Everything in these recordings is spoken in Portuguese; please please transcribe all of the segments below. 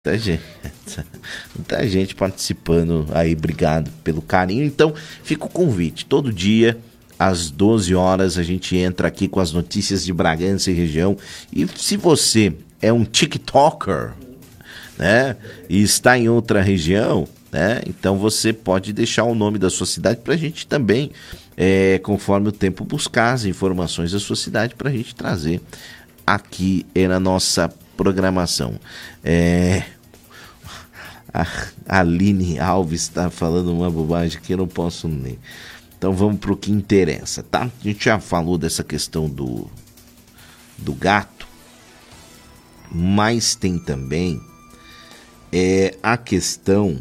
Muita gente participando aí, obrigado pelo carinho. Então, fica o convite, todo dia às 12 horas a gente entra aqui com as notícias de Bragança e região. E se você é um TikToker, né, e está em outra região, né, então você pode deixar o nome da sua cidade para a gente também, conforme o tempo, buscar as informações da sua cidade para a gente trazer aqui na nossa programação. A Aline Alves está falando uma bobagem que eu não posso ler. Então vamos para o que interessa, tá? A gente já falou dessa questão do gato, mas tem também a questão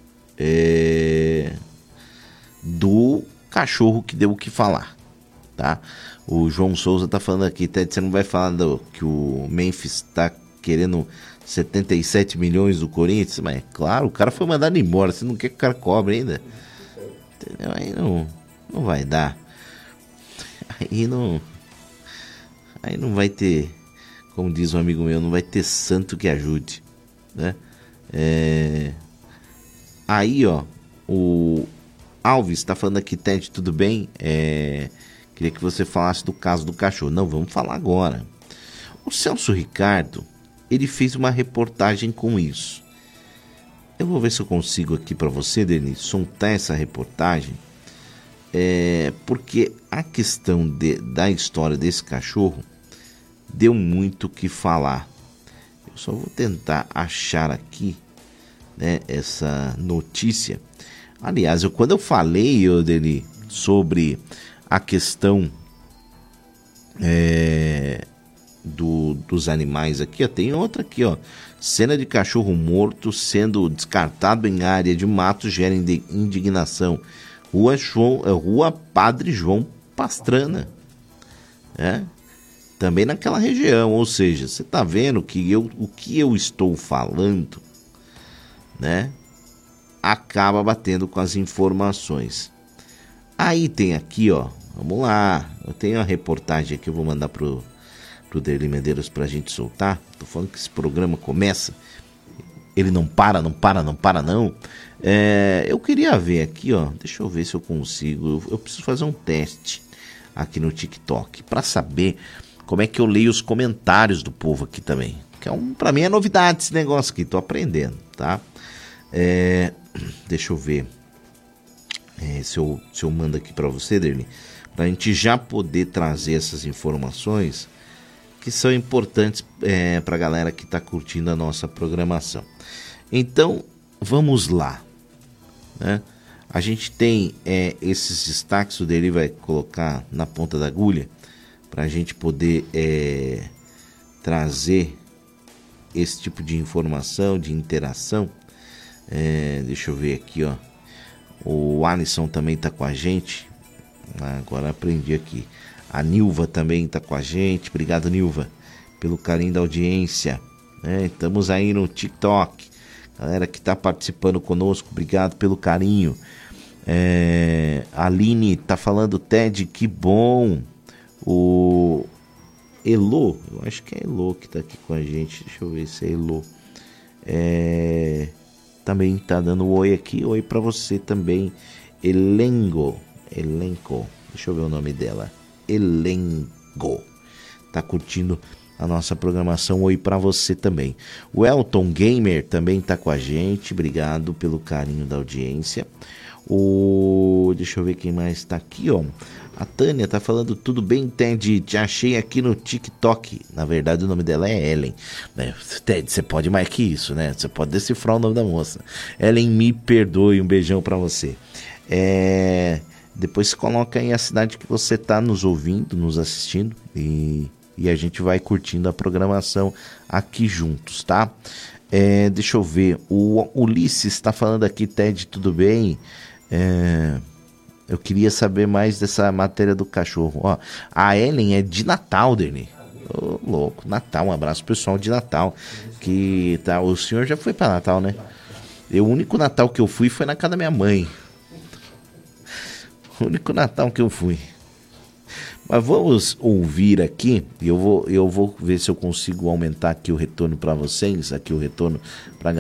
do cachorro que deu o que falar, tá? O João Souza tá falando aqui, Ted, você não vai falar que o Memphis tá querendo 77 milhões do Corinthians? Mas claro, o cara foi mandado embora, você não quer que o cara cobre ainda? Entendeu? Aí não vai dar. Aí não vai ter, como diz um amigo meu, não vai ter santo que ajude, né? Aí, ó, o Alves tá falando aqui, Ted, tudo bem? Queria que você falasse do caso do cachorro. Não, vamos falar agora. O Celso Ricardo, ele fez uma reportagem com isso. Eu vou ver se eu consigo aqui para você, Denis, soltar essa reportagem, porque a questão da história desse cachorro deu muito o que falar. Eu só vou tentar achar aqui, né, essa notícia. Aliás, quando eu falei, Denis, sobre a questão dos animais aqui, ó, tem outra aqui, ó. Cena de cachorro morto sendo descartado em área de mato gera indignação. Rua Padre João Pastrana, também naquela região. Ou seja, você tá vendo que o que eu estou falando, né, acaba batendo com as informações. Aí tem aqui, ó, vamos lá, eu tenho a reportagem aqui, eu vou mandar pro Derli Medeiros pra gente soltar. Tô falando que esse programa começa, ele não para. Eu queria ver aqui, ó, deixa eu ver se eu consigo, eu preciso fazer um teste aqui no TikTok pra saber como é que eu leio os comentários do povo aqui também, que pra mim é novidade esse negócio aqui, tô aprendendo, tá? Deixa eu ver se eu mando aqui pra você, Derli, pra gente já poder trazer essas informações que são importantes pra galera que tá curtindo a nossa programação. Então, vamos lá, né? A gente tem esses destaques, o Derli vai colocar na ponta da agulha pra gente poder trazer esse tipo de informação, de interação. Deixa eu ver aqui, ó. O Alisson também tá com a gente. Agora aprendi aqui. A Nilva também tá com a gente. Obrigado, Nilva, pelo carinho da audiência. Estamos aí no TikTok. Galera que tá participando conosco, obrigado pelo carinho. A Aline tá falando, Ted, que bom. O Elo, eu acho que é Elo que tá aqui com a gente. Deixa eu ver se é Elo. Também tá dando um oi aqui. Oi pra você também. Elenco. Deixa eu ver o nome dela. Elenco. Tá curtindo a nossa programação. Oi pra você também. O Elton Gamer também tá com a gente. Obrigado pelo carinho da audiência. Deixa eu ver quem mais tá aqui, ó. A Tânia tá falando, tudo bem, Ted? Te achei aqui no TikTok. Na verdade, o nome dela é Ellen. Ted, você pode mais que isso, né? Você pode decifrar o nome da moça. Ellen, me perdoe, um beijão pra você. Depois você coloca aí a cidade que você tá nos ouvindo, nos assistindo. E a gente vai curtindo a programação aqui juntos, tá? Deixa eu ver. O Ulisses tá falando aqui, Ted, tudo bem? Eu queria saber mais dessa matéria do cachorro. Ó, a Ellen é de Natal, Derli. Louco, Natal, um abraço pessoal de Natal. Que tá, o senhor já foi pra Natal, né? O único Natal que eu fui foi na casa da minha mãe. O único Natal que eu fui. Mas vamos ouvir aqui, eu vou ver se eu consigo aumentar aqui o retorno para vocês, aqui o retorno para